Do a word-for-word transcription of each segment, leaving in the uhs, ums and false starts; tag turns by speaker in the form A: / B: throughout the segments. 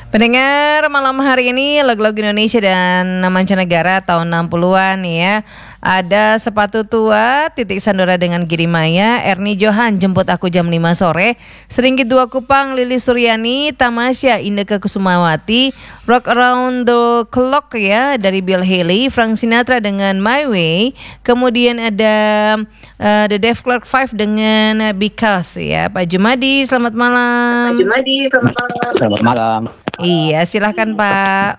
A: Pendengar, malam hari ini lagu-lagu Indonesia dan mancanegara tahun enam puluhan ya. Ada Sepatu Tua, Titik Sandora dengan Giri Maya, Ernie Johan, Jemput Aku Jam lima Sore, Seringgit Dua Kupang, Lilis Suryani, Tamasya, Inneke Kusumawati, Rock Around the Clock ya dari Bill Haley, Frank Sinatra dengan My Way, kemudian ada uh, The Def Clark Five dengan Because ya. Pak Jumadi, selamat malam.
B: Pak Jumadi, selamat malam.
C: Selamat malam.
A: Iya, silahkan Pak.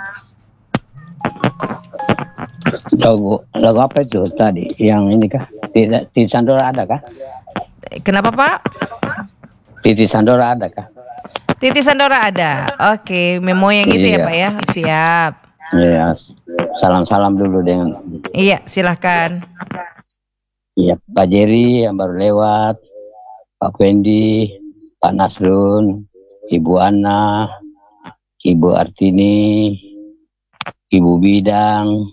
C: Lagu lagu apa itu tadi? Yang ini kah? Tidak, Titi Sandora ada kah?
A: Kenapa Pak?
C: Titi Sandora ada kah?
A: Titi Sandora ada. Oke, memo yang itu
C: Iya.
A: ya Pak ya. Siap.
C: Iya. Salam-salam dulu dengan.
A: Iya, silahkan.
C: Iya, Pak Jerry yang baru lewat, Pak Fendi, Pak Nasrun, Ibu Ana, Ibu Artini, Ibu Bidang,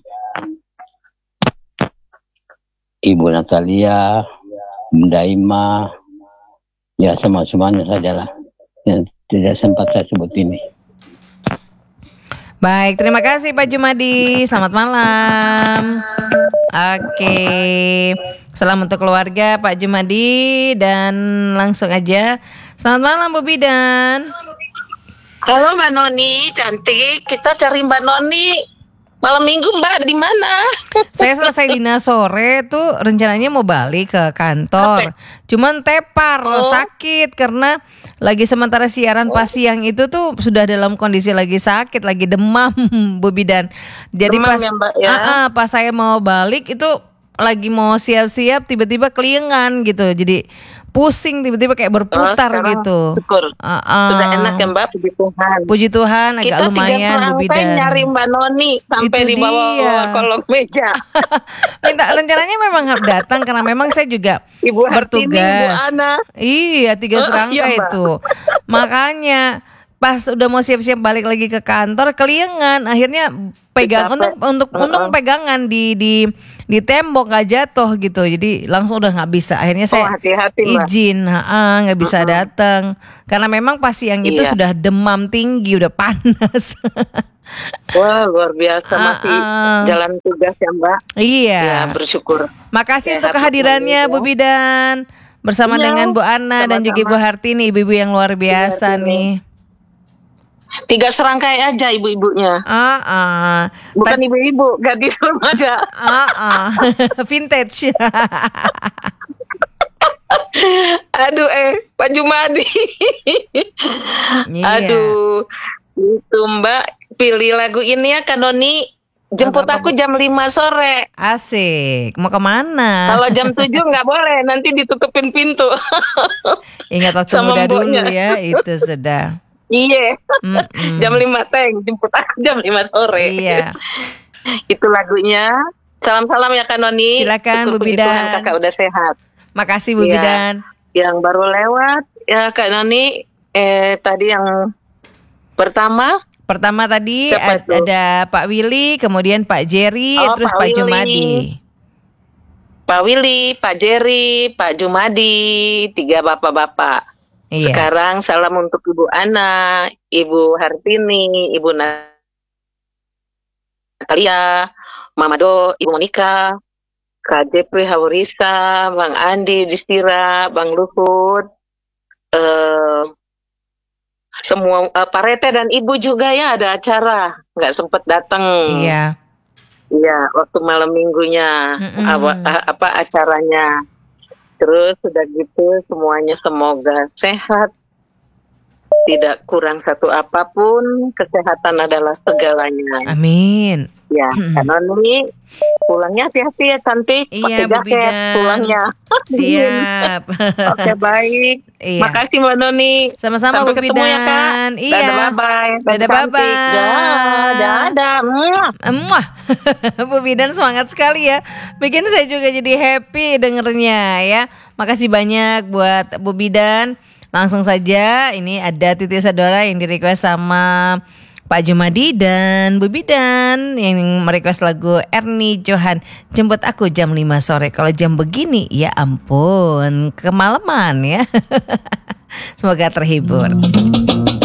C: Ibu Natalia, Bunda Ima, ya semua-semuanya sajalah yang tidak sempat saya sebut ini.
A: Baik, terima kasih Pak Jumadi. Selamat malam. Oke, salam untuk keluarga Pak Jumadi dan langsung aja. Selamat malam Bu Bidan.
B: Halo Mbak Noni, cantik. Kita cari Mbak Noni. Malam minggu Mbak di mana?
A: Saya selesai dinas sore tuh rencananya mau balik ke kantor. Cuman tepar
B: Oh.
A: sakit karena lagi sementara siaran pas siang itu tuh sudah dalam kondisi lagi sakit, lagi demam Bu Bidan. Jadi
B: Demam
A: pas
B: ya, Mbak, ya?
A: Ah, ah, pas saya mau balik itu lagi mau siap-siap tiba-tiba keliengan gitu. Jadi pusing tiba-tiba kayak berputar
B: Oh, sekarang
A: gitu.
B: syukur.
A: Ah, ah.
B: Sudah enak ya Mbak, puji Tuhan.
A: Puji Tuhan agak
B: Kita
A: lumayan
B: tiga
A: Bu
B: serangkai
A: Bidan.
B: nyari Mbak Noni sampai
A: Itu
B: di bawah
A: dia.
B: kolong meja.
A: Minta rencananya memang harus datang karena memang saya juga
B: Ibu Hartini,
A: bertugas.
B: Ibu Ana.
A: Iya, tiga
B: Oh,
A: serangkai
B: iya, Mbak.
A: itu. Makanya pas udah mau siap-siap balik lagi ke kantor keliengan, akhirnya pegang
B: Capek.
A: untuk untuk
B: Uh-uh.
A: untung pegangan di di di tembok nggak jatuh gitu. Jadi langsung udah nggak bisa. Akhirnya
B: Oh,
A: saya
B: hati-hati, Mbak.
A: izin, ha, nggak bisa
B: Uh-uh.
A: datang karena memang pas siang itu
B: Iya.
A: sudah demam tinggi, udah panas.
B: Wah, luar biasa masih
A: Ah, ah.
B: jalan tugas ya Mbak.
A: Iya.
B: Ya, bersyukur.
A: Makasih
B: Sehat
A: untuk kehadirannya Bu
B: semuanya.
A: Bidan bersama
B: Iya,
A: dengan Bu Ana dan juga Ibu
B: sama-sama.
A: Hartini, ibu-ibu yang luar biasa
B: Hartini.
A: nih.
B: Tiga serangkai aja ibu-ibunya.
A: Ah, ah.
B: Bukan
A: Tad-
B: ibu-ibu, gadis remaja.
A: ah, ah. Vintage.
B: Aduh eh, Pak Jumadi.
A: Iya.
B: Aduh, itu Mbak, pilih lagu ini ya Kak Noni. Jemput
A: Apa, apa,
B: aku
A: Bu?
B: jam lima sore.
A: Asik. Mau kemana?
B: Kalau jam tujuh nggak boleh, nanti ditutupin pintu.
A: Ingat waktu
B: sama
A: muda
B: mboknya.
A: dulu ya, itu sudah.
B: Iya.
A: Mm-mm.
B: Jam lima teng, jemput aku jam lima sore.
A: Iya.
B: Itu lagunya. Salam-salam ya Kak Noni.
A: Silakan, Bu
B: Syukur puji
A: Bidan.
B: Tuhan Kakak udah sehat.
A: Makasih Bu
B: Iya.
A: Bidan.
B: Yang baru lewat ya Kak Noni, eh tadi yang pertama.
A: Pertama tadi
B: Siapa
A: ad-
B: itu?
A: ada Pak Willy, kemudian Pak Jerry,
B: Oh,
A: terus
B: Pak
A: Pak
B: Willy.
A: Jumadi.
B: Pak Willy, Pak Jerry, Pak Jumadi, tiga bapak-bapak.
A: Iya.
B: Sekarang salam untuk Ibu Ana, Ibu Hartini, Ibu Natalia, Mama Do, Ibu Monika, Kak Jepri Haurisa, Bang Andi Distira, Bang Luhut, eh, semua eh, Pak Rete dan Ibu juga ya ada acara, nggak sempet datang.
A: Iya.
B: Iya, waktu malam minggunya
A: Mm-mm.
B: apa, apa acaranya. Terus sudah gitu semuanya semoga sehat, tidak kurang satu apapun, kesehatan adalah segalanya.
A: Amin.
B: Ya, Kak Noni pulangnya hati-hati ya cantik,
A: Iya,
B: pakai
A: Bu
B: jaket
A: Bidan.
B: pulangnya.
A: Siap.
B: Oke baik,
A: Iya.
B: makasih Mbak Noni.
A: Sama-sama
B: Sampai
A: Bu
B: ketemu ya Kak.
A: Bidan. Iya.
B: Dadah bye-bye.
A: Dadah, bye-bye.
B: Dadah, dadah. Muah.
A: Emuah. Bu Bidan semangat sekali ya. Bikin saya juga jadi happy dengernya ya. Makasih banyak buat Bu Bidan. Langsung saja ini ada Titik Sandora yang di request sama Pak Jumadi dan Bu Bidan yang merequest lagu Ernie Johan, Jemput Aku Jam lima sore. Kalau jam begini ya ampun, kemalaman ya. Semoga terhibur.